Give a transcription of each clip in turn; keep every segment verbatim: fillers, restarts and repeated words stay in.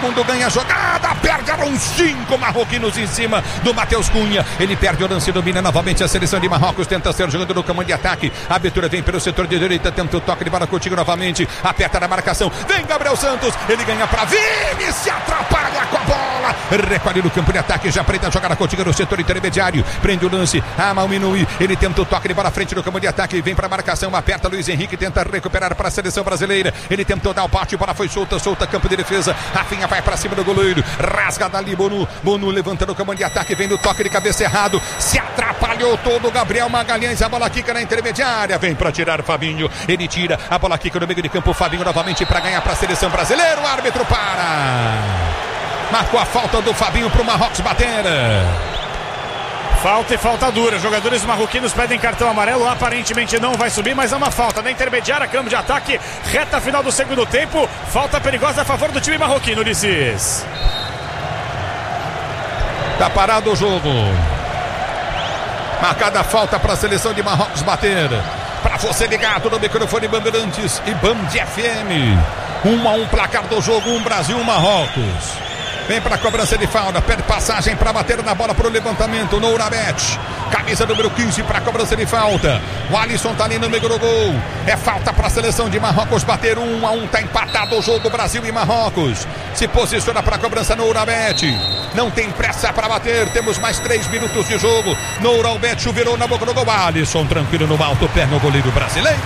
mundo ganha a jogada, perde, eram cinco marroquinos em cima do Matheus Cunha. Ele perde o lance, domina novamente a seleção de Marrocos, tenta ser jogando no comando de ataque. A abertura vem pelo setor de direita, tenta o toque de bola contigo novamente. Aperta na marcação, vem Gabriel Santos, ele ganha pra Vini, se atrapalha com a bola. Recolhe no campo de ataque, já prende a jogada contigo no setor intermediário. Prende o lance, Amal Minui, ele tenta o toque de bola à frente no campo de ataque, vem pra marcação, aperta Luiz Henrique, tenta recuperar para a seleção brasileira. Ele tentou dar o bate, bola foi solta, solta, campo de defesa. Rafinha vai pra cima do goleiro, rasga dali Bonu, Bonu levanta no comando de ataque, vem no toque de cabeça errado, se atrapalhou todo Gabriel Magalhães, a bola quica na intermediária, vem pra tirar Fabinho, ele tira, a bola quica no meio de campo, Fabinho novamente pra ganhar pra seleção brasileira, o árbitro para, marcou a falta do Fabinho pro Marrocos bater. Falta e falta dura, jogadores marroquinos pedem cartão amarelo, aparentemente não vai subir, mas é uma falta na intermediária, campo de ataque, reta final do segundo tempo, falta perigosa a favor do time marroquino, Ulisses. Tá parado o jogo, marcada a falta para a seleção de Marrocos bater. Para você ligado no microfone Bandeirantes e Band F M, um a um placar do jogo, um Brasil, um Marrocos. Vem para a cobrança de falta, perde passagem para bater na bola para o levantamento, Nourabet, camisa número quinze para a cobrança de falta. O Alisson tá ali no meio do gol, é falta para a seleção de Marrocos bater, um a um, tá empatado o jogo, Brasil e Marrocos. Se posiciona para a cobrança Nourabet, não tem pressa para bater, temos mais três minutos de jogo. Nourabet virou na boca do gol, Alisson tranquilo no alto, pé no goleiro brasileiro.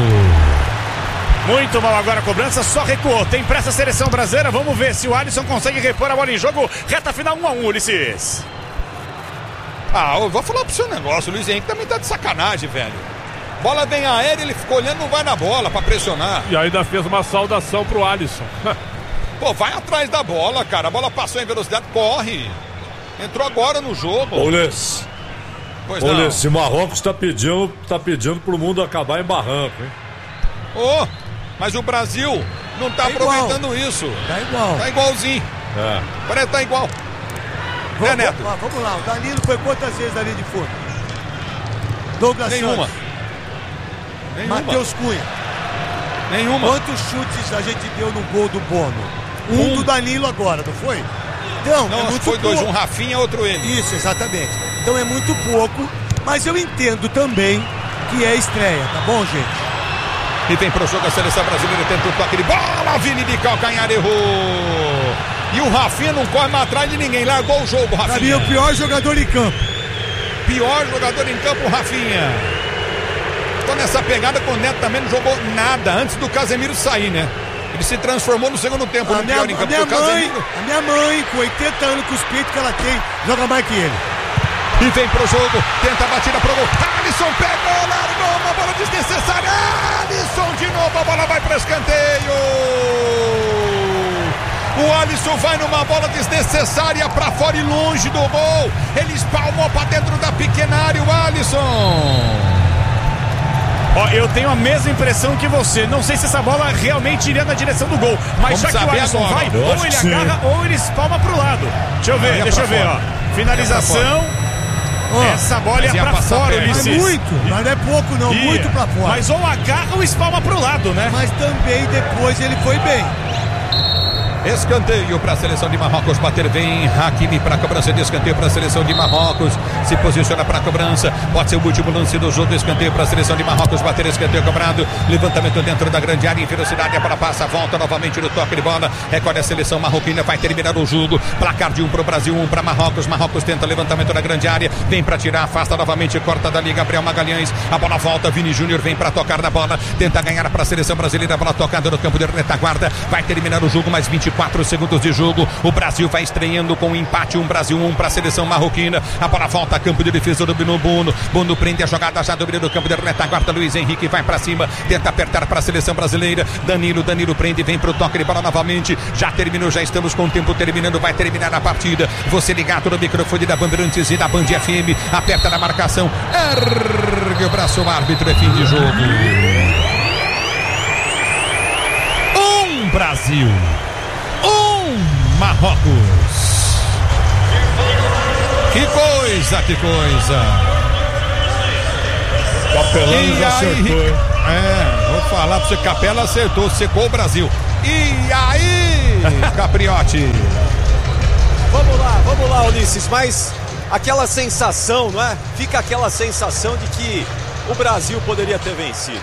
Muito mal agora a cobrança, só recuou. Tem pressa a seleção brasileira, vamos ver se o Alisson consegue repor a bola em jogo. Reta final um a um, Ulisses. Ah, eu vou falar pro seu negócio, o Luiz Henrique também tá de sacanagem, velho. Bola vem aérea, ele ficou olhando, não vai na bola pra pressionar. E ainda fez uma saudação pro Alisson. Pô, vai atrás da bola, cara. A bola passou em velocidade, corre. Entrou agora no jogo. Ulisses. Pois não. Ulisses, Marrocos tá pedindo, tá pedindo pro mundo acabar em barranco, hein? Ô, oh, mas o Brasil não tá, tá aproveitando igual. Isso. Tá igual. Tá igualzinho. É. Parece que tá igual. Vamos, é, Neto? Vamos, vamos lá, o Danilo foi quantas vezes ali de fundo? Douglas Nenhuma. Santos. Nenhuma. Matheus Cunha. Nenhuma. Quantos chutes a gente deu no gol do Bono? Um, um. do Danilo agora, não foi? Então, não, é muito foi pouco. Dois, um Rafinha, outro ele. Isso, exatamente. Então é muito pouco, mas eu entendo também que é estreia, tá bom, gente? E vem pro jogo a seleção brasileira, tenta o toque de bola, Vini de calcanhar errou. E o Rafinha não corre mais atrás de ninguém, largou o jogo, Rafinha. Pra mim é o pior jogador em campo. Pior jogador em campo, Rafinha. Tô nessa pegada com o Neto também não jogou nada antes do Casemiro sair, né? Ele se transformou no segundo tempo a no minha, pior em campo. A minha, mãe, Casemiro... a minha mãe, com oitenta anos, com os peitos que ela tem, joga mais que ele. E vem pro jogo, tenta a batida pro gol. Alisson pegou, largou uma bola desnecessária. Alisson de novo, a bola vai para escanteio. O Alisson vai numa bola desnecessária para fora e longe do gol. Ele espalmou para dentro da pequena área o Alisson. Ó, eu tenho a mesma impressão que você. Não sei se essa bola realmente iria na direção do gol. Mas Vamos já que o Alisson agora. vai, ou ele agarra ou ele espalma pro lado. Deixa eu ver, deixa eu ver, ó. Finalização. Oh, essa bola ia pra fora, Ulisses. Mas muito, mas não é pouco não, ia. Muito pra fora. Mas ou agarra ou espalma pro lado, né? Mas também depois ele foi bem. Escanteio para a seleção de Marrocos bater, vem Hakimi para a cobrança de escanteio para a seleção de Marrocos, se posiciona para a cobrança, pode ser o último lance do jogo, escanteio para a seleção de Marrocos bater, escanteio cobrado, levantamento dentro da grande área, em velocidade, a bola passa, volta novamente no toque de bola, recolhe a seleção marroquina, vai terminar o jogo, placar de um para o Brasil, um para Marrocos, Marrocos tenta levantamento na grande área, vem para tirar, afasta novamente, corta dali Gabriel Magalhães, a bola volta, Vini Júnior vem para tocar na bola, tenta ganhar para a seleção brasileira, a bola tocada no campo de retaguarda, vai terminar o jogo, mais vinte e quatro segundos de jogo, o Brasil vai estreando com um empate, um Brasil um para a seleção marroquina, a bola volta, campo de defesa do Bono, Bono, Bono prende a jogada, já dominou o campo de retaguarda, Luiz Henrique vai para cima, tenta apertar para a seleção brasileira, Danilo, Danilo prende, vem para o toque de bola novamente, já terminou, já estamos com o tempo terminando, vai terminar a partida, você ligado no microfone da Bandeirantes e da Band F M, aperta na marcação, ergue o braço, o árbitro, é fim de jogo. Um Brasil, um Marrocos. Que coisa, que coisa. Capelão acertou. É, vou falar pra você, Capela acertou, secou o Brasil. E aí, Capriotti. Vamos lá, vamos lá, Ulisses, mas aquela sensação, não é? Fica aquela sensação de que o Brasil poderia ter vencido.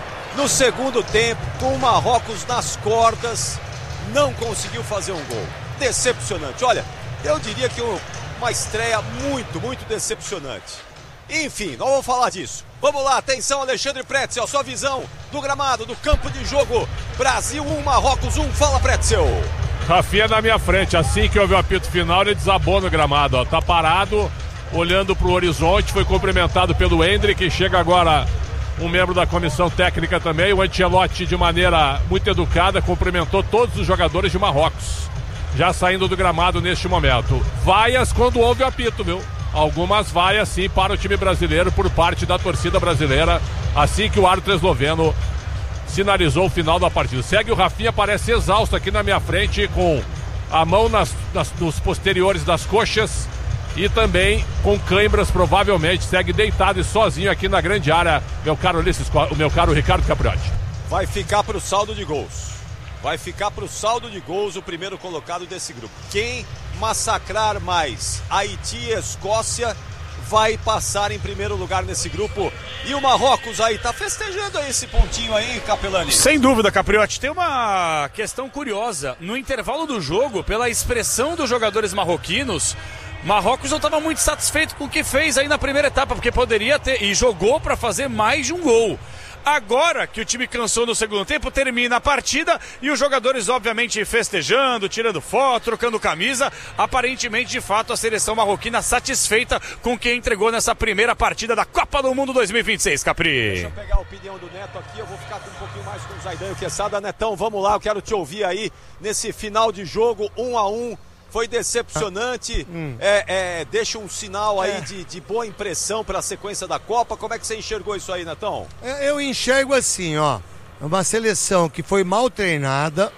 No segundo tempo, com o Marrocos nas cordas, não conseguiu fazer um gol. Decepcionante. Olha, eu diria que uma estreia muito, muito decepcionante. Enfim, não vamos falar disso. Vamos lá, atenção, Alexandre Pretzel, sua visão do gramado, do campo de jogo. Brasil um, Marrocos um, fala Pretzel. Rafinha na minha frente, assim que houve o apito final, ele desabou no gramado, ó. Tá parado, olhando pro horizonte, foi cumprimentado pelo Hendrick, chega agora um membro da comissão técnica também, o Ancelotti, de maneira muito educada, cumprimentou todos os jogadores de Marrocos, já saindo do gramado neste momento. Vaias quando houve o apito, viu? Algumas vaias sim para o time brasileiro por parte da torcida brasileira, assim que o árbitro esloveno sinalizou o final da partida. Segue o Rafinha, parece exausto aqui na minha frente, com a mão nas, nas, nos posteriores das coxas e também com cãibras, provavelmente. Segue deitado e sozinho aqui na grande área, meu caro Ulisses, o meu caro Ricardo Capriotti. Vai ficar para o saldo de gols. Vai ficar para o saldo de gols o primeiro colocado desse grupo. Quem massacrar mais Haiti e Escócia vai passar em primeiro lugar nesse grupo. E o Marrocos aí, tá festejando aí esse pontinho aí, Capelani? Sem dúvida, Capriotti. Tem uma questão curiosa. No intervalo do jogo, pela expressão dos jogadores marroquinos, Marrocos não estava muito satisfeito com o que fez aí na primeira etapa, porque poderia ter, e jogou para fazer mais de um gol. Agora que o time cansou no segundo tempo, termina a partida e os jogadores obviamente festejando, tirando foto, trocando camisa. Aparentemente, de fato, a seleção marroquina satisfeita com quem entregou nessa primeira partida da Copa do Mundo dois mil e vinte e seis, Capri. Deixa eu pegar a opinião do Neto aqui, eu vou ficar com um pouquinho mais com o Zaidan e o Quesada. Netão, vamos lá, eu quero te ouvir aí nesse final de jogo, um a um. Foi decepcionante, ah, hum. é, é, deixa um sinal aí é. de, de boa impressão para a sequência da Copa. Como é que você enxergou isso aí, Netão? Eu enxergo assim, ó, uma seleção que foi mal treinada,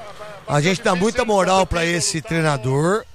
a gente dá muita moral para esse treinador,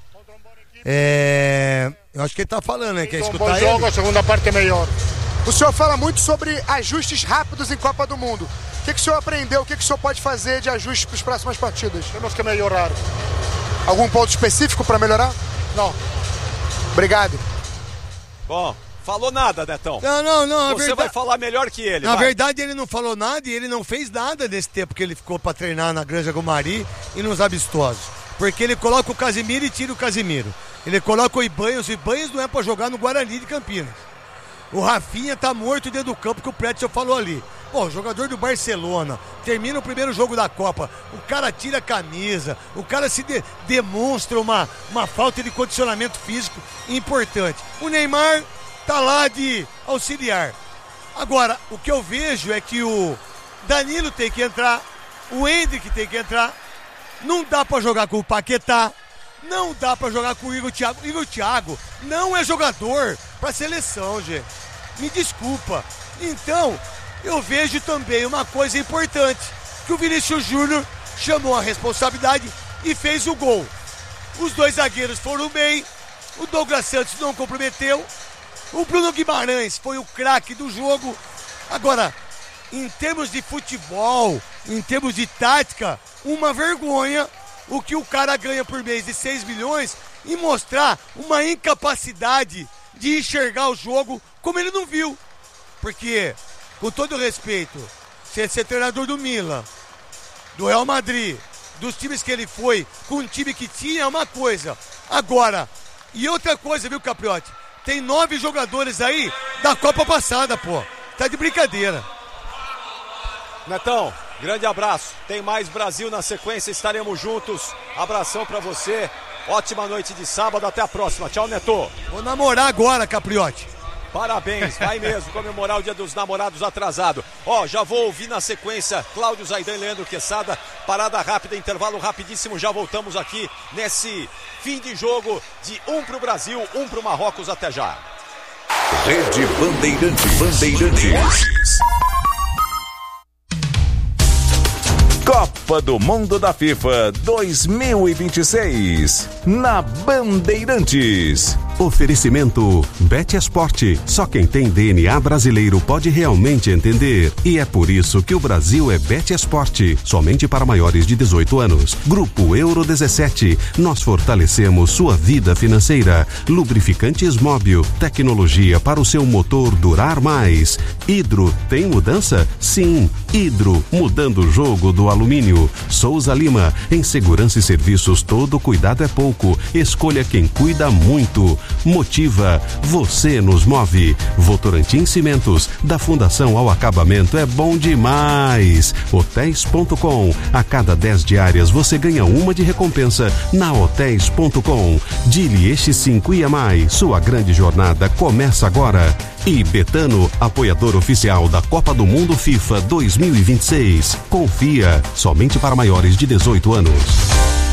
é, eu acho que ele tá falando, né? Quer escutar ele? Jogo, a segunda parte é melhor. O senhor fala muito sobre ajustes rápidos em Copa do Mundo. O que, que o senhor aprendeu, o que, que o senhor pode fazer de ajuste para as próximas partidas? Temos que melhorar. Algum ponto específico para melhorar? Não. Obrigado. Bom, falou nada, Netão. Não, não, não. Você verdade... vai falar melhor que ele. Na vai. verdade, ele não falou nada e ele não fez nada nesse tempo que ele ficou para treinar na Granja Gomari e nos amistosos. Porque ele coloca o Casimiro e tira o Casimiro. Ele coloca o Ibanhas. O Ibanhas não é para jogar no Guarani de Campinas. O Rafinha tá morto dentro do campo que o Pretzel falou ali. Pô, jogador do Barcelona, termina o primeiro jogo da Copa, o cara tira a camisa, o cara se de, demonstra uma, uma falta de condicionamento físico importante. O Neymar tá lá de auxiliar. Agora, o que eu vejo é que o Danilo tem que entrar, o Hendrick tem que entrar, não dá pra jogar com o Paquetá, não dá pra jogar com o Igor Thiago. Igor Thiago não é jogador pra seleção, gente. Me desculpa. Então, eu vejo também uma coisa importante, que o Vinícius Júnior chamou a responsabilidade e fez o gol. Os dois zagueiros foram bem, o Douglas Santos não comprometeu, o Bruno Guimarães foi o craque do jogo. Agora, em termos de futebol, em termos de tática, uma vergonha o que o cara ganha por mês de seis milhões e mostrar uma incapacidade de enxergar o jogo como ele não viu. Porque, com todo respeito, se ele ser treinador do Milan, do Real Madrid, dos times que ele foi, com um time que tinha uma coisa. Agora, e outra coisa, viu, Capriotti? Tem nove jogadores aí da Copa passada, pô. Tá de brincadeira. Netão, grande abraço. Tem mais Brasil na sequência, estaremos juntos. Abração pra você. Ótima noite de sábado, até a próxima. Tchau, Neto. Vou namorar agora, Capriotti. Parabéns, vai mesmo comemorar o Dia dos Namorados atrasado. Ó, já vou ouvir na sequência Cláudio Zaidan e Leandro Quesada. Parada rápida, intervalo rapidíssimo. Já voltamos aqui nesse fim de jogo de um pro Brasil, um pro Marrocos. Até já. Rede Bandeirantes. Bandeirantes. Copa do Mundo da FIFA dois mil e vinte e seis. Na Bandeirantes. Oferecimento Betesport. Só quem tem D N A brasileiro pode realmente entender. E é por isso que o Brasil é Betesport. Somente para maiores de dezoito anos. Grupo Euro dezessete. Nós fortalecemos sua vida financeira. Lubrificantes Móbil. Tecnologia para o seu motor durar mais. Hidro. Tem mudança? Sim. Hidro. Mudando o jogo do alumínio. Souza Lima. Em segurança e serviços, todo cuidado é pouco. Escolha quem cuida muito. Motiva, você nos move. Votorantim Cimentos, da fundação ao acabamento é bom demais. Hotéis ponto com, a cada dez diárias você ganha uma de recompensa na hotéis ponto com. Dili Eixi cinco I A M I, sua grande jornada começa agora. E Betano, apoiador oficial da Copa do Mundo FIFA dois mil e vinte e seis. Confia, somente para maiores de dezoito anos.